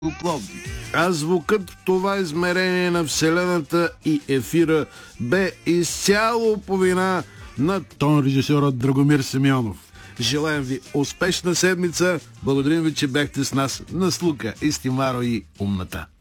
Пловдив. А звукът в това измерение на Вселената и ефира бе изцяло по вина на тон режисьорът Драгомир Симеонов. Желаем ви успешна седмица. Благодарим ви, че бяхте с нас на слуха, Истимаро и Умната.